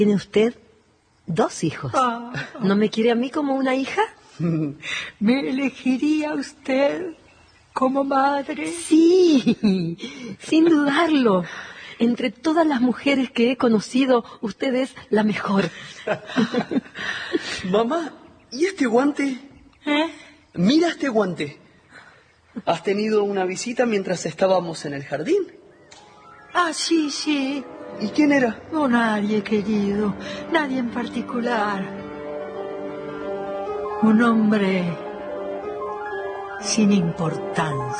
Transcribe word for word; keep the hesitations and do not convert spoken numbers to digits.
Tiene usted dos hijos. Ah. ¿No me quiere a mí como una hija? ¿Me elegiría usted como madre? Sí, sin dudarlo. Entre todas las mujeres que he conocido, usted es la mejor. Mamá, ¿y este guante? ¿Eh? Mira este guante. ¿Has tenido una visita mientras estábamos en el jardín? Ah, sí, sí. ¿Y quién era? No, nadie, querido. Nadie en particular. Un hombre sin importancia.